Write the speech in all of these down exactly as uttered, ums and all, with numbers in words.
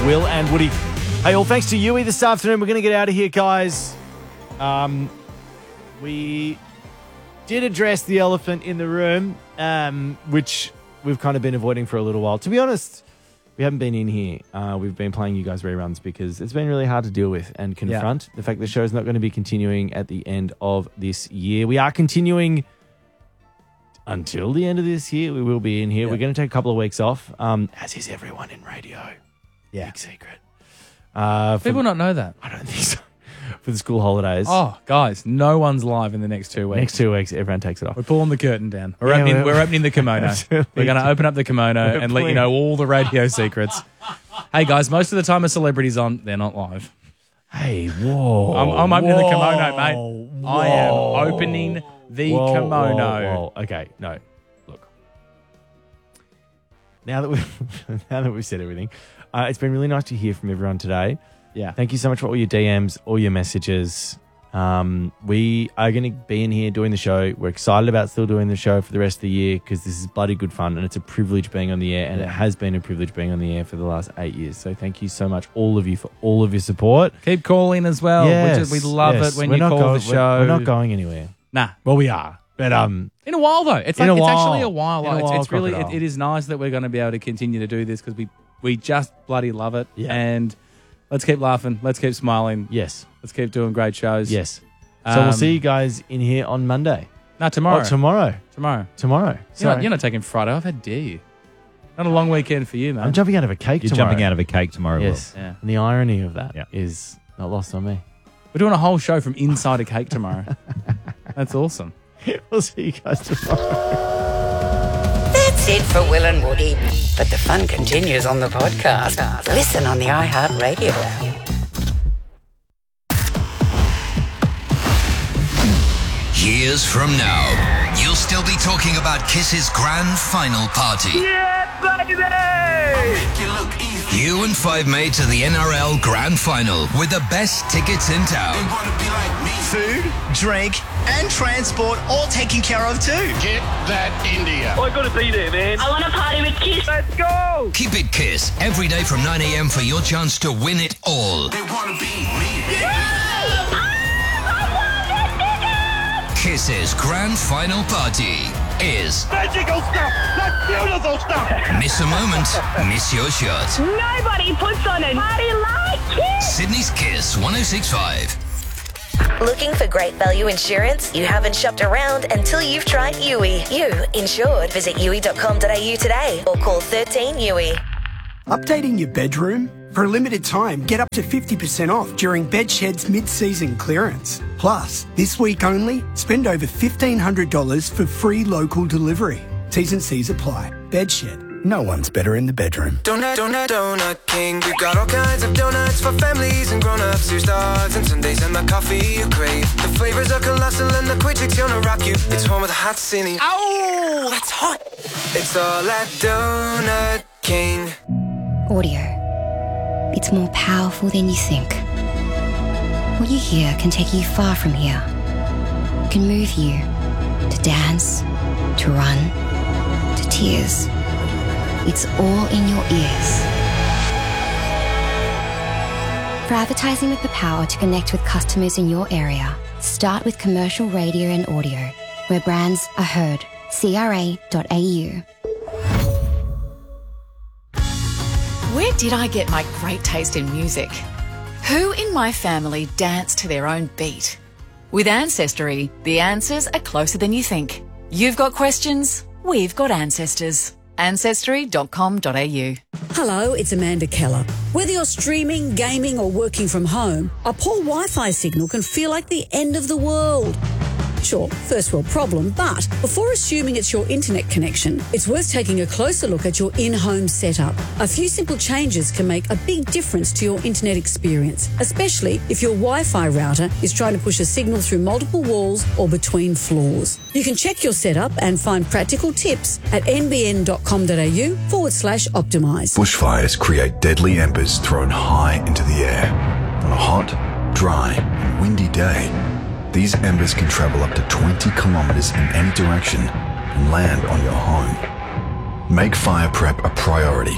Will and Woody. Hey, all thanks to Yui this afternoon. We're going to get out of here, guys. Um, we did address the elephant in the room, um, which we've kind of been avoiding for a little while. To be honest, we haven't been in here. Uh, we've been playing you guys reruns because it's been really hard to deal with and confront yeah. the fact that the show's not going to be continuing at the end of this year. We are continuing until the end of this year. We will be in here. Yeah. We're going to take a couple of weeks off, um, as is everyone in radio. Yeah. Big secret. Uh, People for, not know that. I don't think so. For the school holidays. Oh, guys, no one's live in the next two weeks. Next two weeks, everyone takes it off. We're pulling the curtain down. We're, Yeah, opening, we're- we're opening the kimono. We're going to open up the kimono We're and let you know all the radio secrets. Hey, guys, most of the time a celebrity's on, they're not live. Hey, whoa. I'm, I'm opening whoa, the kimono, mate. Whoa, I am opening the whoa, kimono. Whoa, whoa. Okay, no. Look. Now that we've, now that we've said everything, uh, it's been really nice to hear from everyone today. Yeah. Thank you so much for all your D Ms, all your messages. Um, we are going to be in here doing the show. We're excited about still doing the show for the rest of the year because this is bloody good fun and it's a privilege being on the air, and Yeah. it has been a privilege being on the air for the last eight years. So thank you so much, all of you, for all of your support. Keep calling as well. Yes, we, just, we love yes. it when We're you not call go- the show. We're, we're not going anywhere. Nah. Well, we are, but um, In a while, though. It's In like a it's while. actually a while. In a It's, while, it's really it, Crocodile. it is nice that we're going to be able to continue to do this because we we just bloody love it. Yeah. And let's keep laughing. Let's keep smiling. yes, Let's keep doing great shows. yes. So we'll Um, see you guys in here on Monday. No, tomorrow. Oh, tomorrow. tomorrow. Tomorrow. You're Sorry. not, you're not taking Friday off. How dare you? Not a long weekend for you, man. I'm jumping out of a cake You're tomorrow. jumping out of a cake tomorrow, Yes. Yeah. And the irony of that Yeah. is not lost on me. We're doing a whole show from inside a cake tomorrow. That's awesome. We'll see you guys tomorrow. That's it for Will and Woody. But the fun continues on the podcast. Listen on the iHeartRadio app. Years from now, you'll still be talking about Kiss's grand final party. Yeah, baby! You and five mates at the N R L Grand Final with the best tickets in town. Food, drink, and transport all taken care of too. Get that India. I gotta be there, man. I want to party with Kiss. Let's go! Keep it Kiss every day from nine a.m. for your chance to win it all. They wanna be me. Kiss's grand final party is Magical stuff! That's beautiful stuff! miss a moment, miss your shot. Nobody puts on a party like Kiss. Sydney's Kiss one oh six point five. Looking for great value insurance? You haven't shopped around until you've tried U I. You insured. Visit U I dot com dot a u today or call thirteen U I. Updating your bedroom? For a limited time, get up to fifty percent off during Bedshed's mid-season clearance. Plus, this week only, spend over fifteen hundred dollars for free local delivery. T's and C's apply. Bedshed. No one's better in the bedroom. Donut, donut, donut king. We've got all kinds of donuts for families and grown-ups. Here's dogs and Sundays and my coffee you crave. The flavors are colossal and the quick chick's gonna rock you. It's home with a hot cine. Ow, that's hot. It's all at Donut King. Audio. It's more powerful than you think. What you hear can take you far from here. It can move you to dance, to run, to tears. It's all in your ears. For advertising with the power to connect with customers in your area, start with commercial radio and audio, where brands are heard. C R A dot A U. Where did I get my great taste in music? Who in my family danced to their own beat? With Ancestry, the answers are closer than you think. You've got questions, we've got ancestors. ancestry dot com dot a u. Hello, it's Amanda Keller. Whether you're streaming, gaming or working from home, a poor Wi-Fi signal can feel like the end of the world. Sure, first world problem, but before assuming it's your internet connection, it's worth taking a closer look at your in-home setup. A few simple changes can make a big difference to your internet experience, especially if your Wi-Fi router is trying to push a signal through multiple walls or between floors. You can check your setup and find practical tips at n b n dot com dot a u forward slash optimise. Bushfires create deadly embers thrown high into the air. On a hot, dry and windy day, these embers can travel up to twenty kilometres in any direction and land on your home. Make fire prep a priority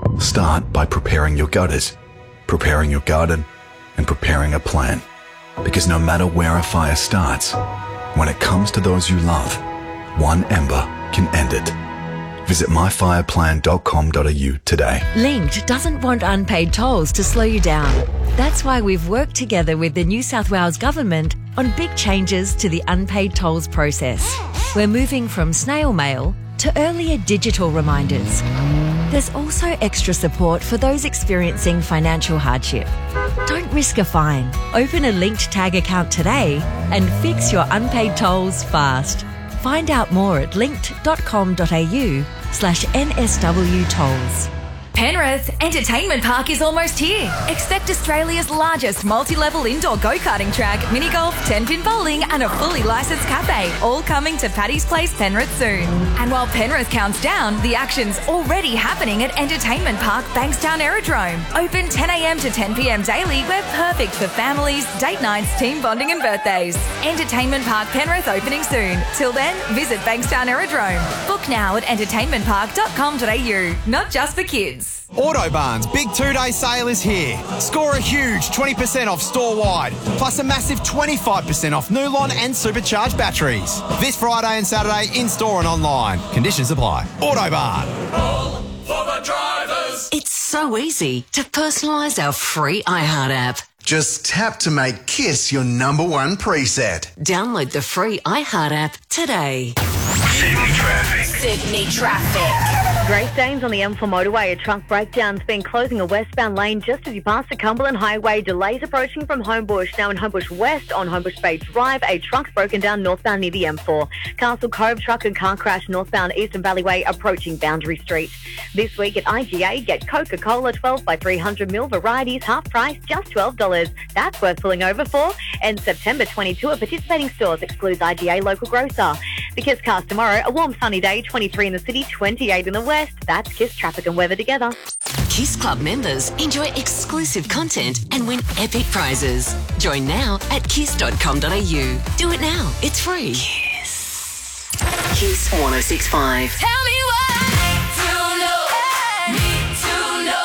Start by preparing your gutters, preparing your garden, and preparing a plan. Because no matter where a fire starts, when it comes to those you love, one ember can end it. Visit my fire plan dot com dot a u today. Linked doesn't want unpaid tolls to slow you down. That's why we've worked together with the New South Wales Government on big changes to the unpaid tolls process. We're moving from snail mail to earlier digital reminders. There's also extra support for those experiencing financial hardship. Don't risk a fine. Open a Linked Tag account today and fix your unpaid tolls fast. Find out more at linked dot com dot a u slash N S W tolls. Penrith Entertainment Park is almost here. Expect Australia's largest multi-level indoor go-karting track, mini golf, ten-pin bowling and a fully licensed cafe, all coming to Paddy's Place, Penrith soon. And while Penrith counts down, the action's already happening at Entertainment Park Bankstown Aerodrome. Open ten a m to ten p m daily. We're perfect for families, date nights, team bonding and birthdays. Entertainment Park Penrith opening soon. Till then, visit Bankstown Aerodrome. Book now at entertainment park dot com dot a u. Not just for kids. Autobarn's big two-day sale is here. Score a huge twenty percent off store-wide, plus a massive twenty-five percent off Nulon and supercharged batteries. This Friday and Saturday in-store and online. Conditions apply. Autobarn. All for the drivers. It's so easy to personalise our free iHeart app. Just tap to make KISS your number one preset. Download the free iHeart app today. Sydney traffic. Sydney traffic. Great stains on the M four motorway. A truck breakdown's been closing a westbound lane just as you pass the Cumberland Highway. Delays approaching from Homebush. Now in Homebush West on Homebush Bay Drive, a truck's broken down northbound near the M four. Castle Cove truck and car crash northbound Eastern Valleyway approaching Boundary Street. This week at I G A, get Coca-Cola twelve by three hundred mil varieties, half price, just twelve dollars. That's worth pulling over for. And September twenty-second at participating stores excludes I G A local grocer. The KISS cast tomorrow, a warm sunny day, twenty-three in the city, twenty-eight in the west. That's KISS traffic and weather together. KISS Club members enjoy exclusive content and win epic prizes. Join now at kiss dot com dot a u. Do it now. It's free. KISS. KISS one oh six point five. Tell me why to know, need to know.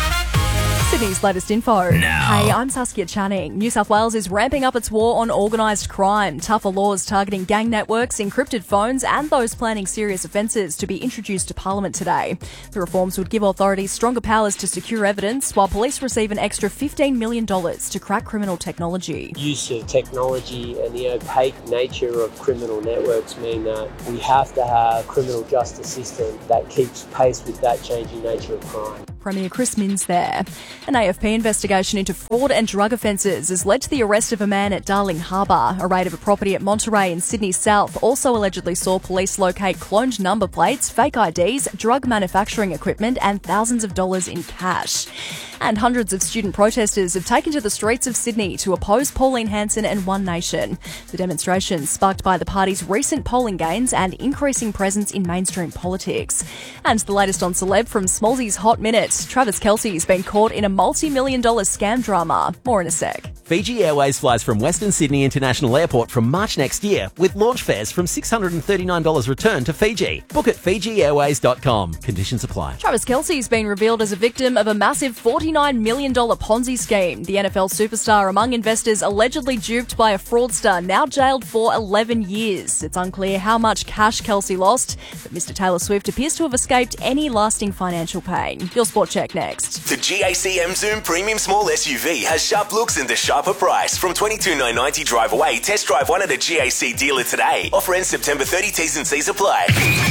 Sydney's latest info. Now. Hey, I'm Saskia Channing. New South Wales is ramping up its war on organised crime. Tougher laws targeting gang networks, encrypted phones and those planning serious offences to be introduced to Parliament today. The reforms would give authorities stronger powers to secure evidence, while police receive an extra fifteen million dollars to crack criminal technology. Use of technology and the opaque nature of criminal networks mean that we have to have a criminal justice system that keeps pace with that changing nature of crime. Premier Chris Minns there. An A F P investigation into fraud and drug offences has led to the arrest of a man at Darling Harbour. A raid of a property at Monterey in Sydney South also allegedly saw police locate cloned number plates, fake I Ds, drug manufacturing equipment and thousands of dollars in cash. And hundreds of student protesters have taken to the streets of Sydney to oppose Pauline Hanson and One Nation. The demonstration sparked by the party's recent polling gains and increasing presence in mainstream politics. And the latest on celeb from Smallsy's Hot Minute. Travis Kelce's been caught in a multi-million dollar scam drama. More in a sec. Fiji Airways flies from Western Sydney International Airport from March next year with launch fares from six hundred thirty-nine dollars return to Fiji. Book at fiji airways dot com. Conditions apply. Travis Kelce's been revealed as a victim of a massive forty-nine million dollars Ponzi scheme. The N F L superstar among investors allegedly duped by a fraudster, now jailed for eleven years. It's unclear how much cash Kelce lost, but Mister Taylor Swift appears to have escaped any lasting financial pain. Your Sport Check next. The G A C M Zoom Premium Small S U V has sharp looks and a sharper price. From twenty-two thousand nine hundred ninety drive away, test drive one at a G A C dealer today. Offer ends September thirtieth, T's and C's apply.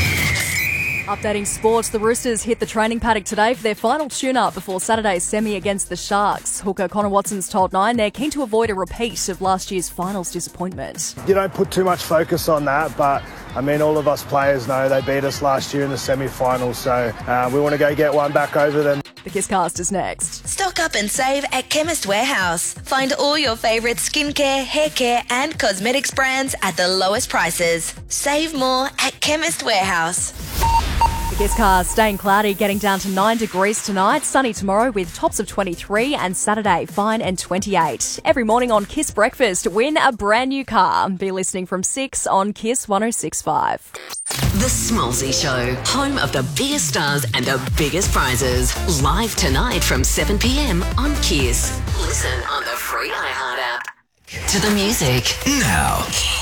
Updating sports, the Roosters hit the training paddock today for their final tune-up before Saturday's semi against the Sharks. Hooker Connor Watson's told Nine they're keen to avoid a repeat of last year's finals disappointment. You don't put too much focus on that, but I mean, all of us players know they beat us last year in the semi-finals, so uh, we want to go get one back over them. The KISScast is next. Stock up and save at Chemist Warehouse. Find all your favourite skincare, hair care and cosmetics brands at the lowest prices. Save more at Chemist Warehouse. The Kiss cars staying cloudy, getting down to nine degrees tonight. Sunny tomorrow with tops of twenty-three, and Saturday fine and twenty-eight. Every morning on Kiss Breakfast, win a brand new car. Be listening from six on Kiss one oh six point five. The Smallsy Show, home of the biggest stars and the biggest prizes. Live tonight from seven p.m. on Kiss. Listen on the free iHeart app. To the music. Now.